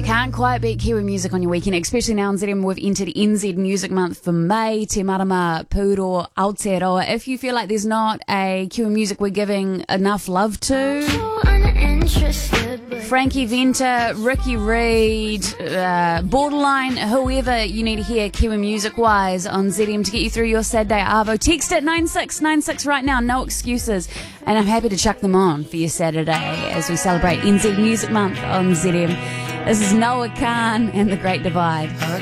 Can't quite beat Kiwi music on your weekend, especially now on ZM. We've entered NZ Music Month for May. Te Marama, Puro, Aotearoa. If you feel like there's not a Kiwi music we're giving enough love to, Frankie Venter, Ricky Reed, Borderline, whoever you need to hear Kiwi music-wise on ZM to get you through your sad day. Arvo, text it 9696 right now, no excuses. And I'm happy to chuck them on for your Saturday as we celebrate NZ Music Month on ZM. This is Noah Khan and The Great Divide.